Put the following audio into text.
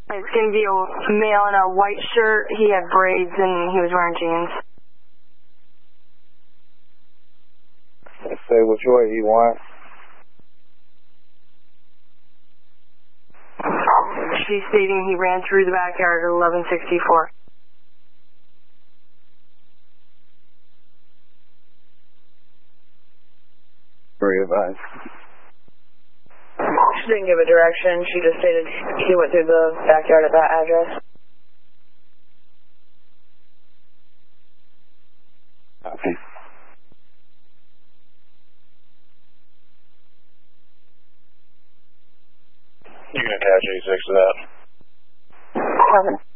It's going to be a male in a white shirt. He had braids and he was wearing jeans. Say which way he went. She's stating he ran through the backyard at 1164. Very advised. She didn't give a direction. She just stated he went through the backyard at that address. Copy. You can attach A6 to that. Copy.